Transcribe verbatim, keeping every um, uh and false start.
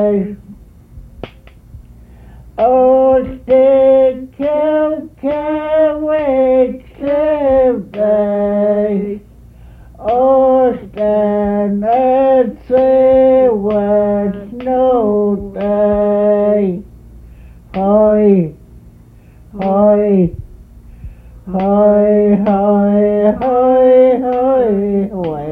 Ôi thì kêu kêu về về ôi đàn ơi sẽ vật nô tay hồi hồi hồi hồi hồi hồi